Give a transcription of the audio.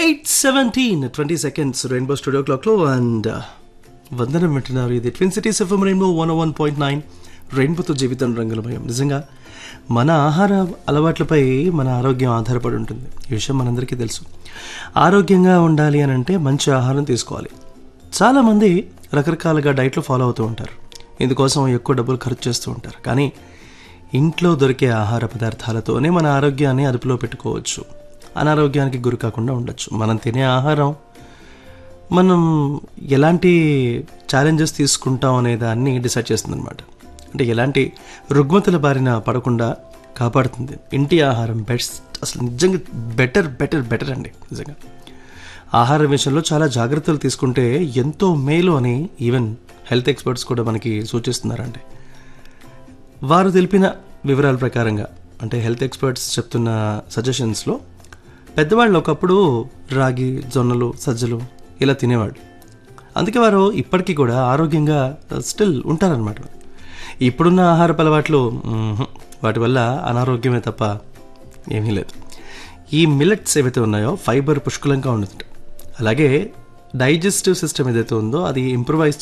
8:17 20 seconds rainbow studio క్లాక్లో and వందనం వింటున్నారు. ఇది ట్విన్ సిటీస్ ఎఫ్ఎం రెయిన్బో 101.9 రెయిన్బోతో జీవితం రంగులమయం. నిజంగా మన ఆహార అలవాట్లపై మన ఆరోగ్యం ఆధారపడి ఉంటుంది. ఈ విషయం మనందరికీ తెలుసు. ఆరోగ్యంగా ఉండాలి అని అంటే మంచి ఆహారం తీసుకోవాలి. చాలామంది రకరకాలుగా డైట్లు ఫాలో అవుతూ ఉంటారు. ఇందుకోసం ఎక్కువ డబ్బులు ఖర్చు చేస్తూ ఉంటారు. కానీ ఇంట్లో దొరికే ఆహార పదార్థాలతోనే మన ఆరోగ్యాన్ని అదుపులో పెట్టుకోవచ్చు. అనారోగ్యానికి గురి కాకుండా ఉండొచ్చు. మనం తినే ఆహారం మనం ఎలాంటి ఛాలెంజెస్ తీసుకుంటాం అనే దాన్ని డిసైడ్ చేస్తుంది అనమాట. అంటే ఎలాంటి రుగ్మతల బారిన పడకుండా కాపాడుతుంది. ఇంటి ఆహారం బెస్ట్, అసలు నిజంగా బెటర్ అండి. నిజంగా ఆహారం విషయంలో చాలా జాగ్రత్తలు తీసుకుంటే ఎంతో మేలు అని ఈవెన్ హెల్త్ ఎక్స్పర్ట్స్ కూడా మనకి సూచిస్తున్నారండి. వారు తెలిపిన వివరాల ప్రకారంగా, అంటే హెల్త్ ఎక్స్పర్ట్స్ చెప్తున్న సజెషన్స్లో, పెద్దవాళ్ళు ఒకప్పుడు రాగి, జొన్నలు, సజ్జలు ఇలా తినేవాళ్ళు. అందుకే వారు ఇప్పటికీ కూడా ఆరోగ్యంగా స్టిల్ ఉంటారనమాట. ఇప్పుడున్న ఆహారపు అలవాట్లు వాటి వల్ల అనారోగ్యమే తప్ప ఏమీ లేదు. ఈ మిల్లెట్స్ ఏవైతే ఉన్నాయో ఫైబర్ పుష్కలంగా ఉంటుంది. అలాగే డైజెస్టివ్ సిస్టమ్ ఏదైతే ఉందో అది ఇంప్రూవైజ్